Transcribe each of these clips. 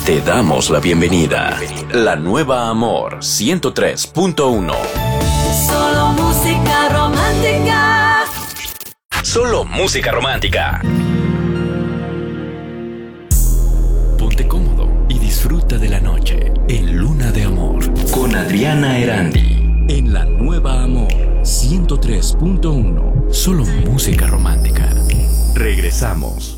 Te damos la bienvenida. La nueva Amor 103.1. Solo música romántica. Solo música romántica. Ponte cómodo y disfruta de la noche en Luna de Amor con Adriana Erandi. En la nueva Amor 103.1. Solo música romántica. Regresamos.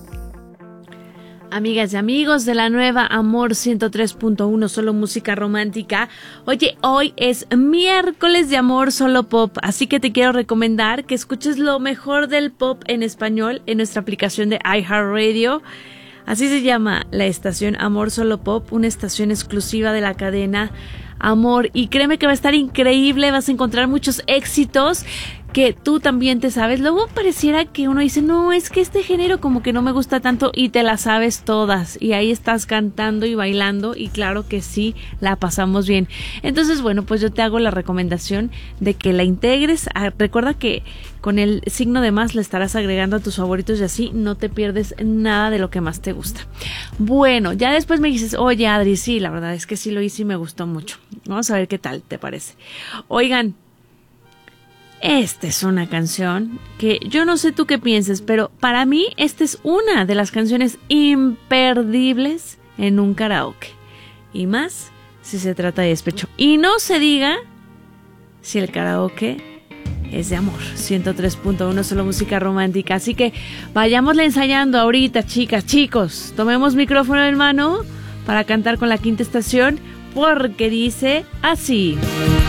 Amigas y amigos de la nueva Amor 103.1, solo música romántica. Oye, hoy es miércoles de Amor Solo Pop, así que te quiero recomendar que escuches lo mejor del pop en español en nuestra aplicación de iHeartRadio. Así se llama la estación Amor Solo Pop, una estación exclusiva de la cadena Amor. Y créeme que va a estar increíble, vas a encontrar muchos éxitos que tú también te sabes. Luego pareciera que uno dice, no, es que este género como que no me gusta tanto, y te las sabes todas. Y ahí estás cantando y bailando, y claro que sí, la pasamos bien. Entonces, bueno, pues yo te hago la recomendación de que la integres. Recuerda que con el signo de más le estarás agregando a tus favoritos y así no te pierdes nada de lo que más te gusta. Bueno, ya después me dices, oye Adri, sí, la verdad es que sí lo hice y me gustó mucho. Vamos a ver qué tal te parece. Oigan, esta es una canción que yo no sé tú qué pienses, pero para mí esta es una de las canciones imperdibles en un karaoke. Y más si se trata de despecho. Y no se diga si el karaoke es de amor. 103.1, solo música romántica. Así que vayámosle ensayando ahorita, chicas, chicos. Tomemos micrófono en mano para cantar con la quinta estación, porque dice así.